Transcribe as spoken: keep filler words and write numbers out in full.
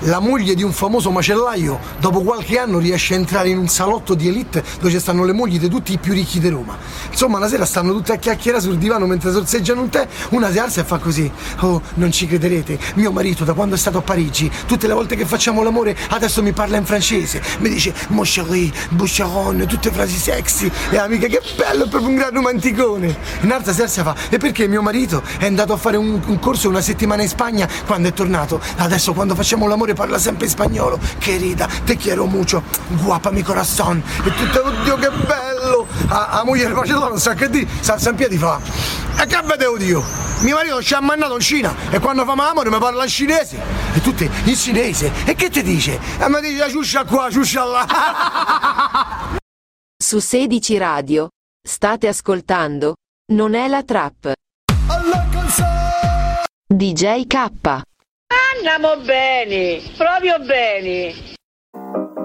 la moglie di un famoso macellaio dopo qualche anno riesce a entrare in un salotto di elite dove ci stanno le mogli di tutti i più ricchi di Roma. Insomma, una sera stanno tutte a chiacchierare sul divano mentre sorseggiano un tè, una si alza e fa così: oh, non ci crederete, mio marito da quando è stato a Parigi, tutte le volte che facciamo l'amore adesso mi parla in francese, mi dice mon chéri, boucheron, tutte frasi sexy. E amica, che bello, è proprio un gran romanticone. Un'altra si alza e fa: e perché mio marito è andato a fare un, un corso una settimana in Spagna, quando è tornato adesso quando facciamo l'amore parla sempre in spagnolo. Che rida, te quiero mucho, guapa mi corazon. E tutto, oddio che bello. A, a moglie del macellaio non sa che di, si alza in piedi e fa: e che vedevo io? Mio marito ci ha mandato in Cina e quando fa amore mi parla in cinese. E tutte in cinese. E che ti dice? E mi dice ciuscia qua, ciuscia là. Su sedici Radio state ascoltando Non è la trap. D J K. Andiamo bene, proprio bene.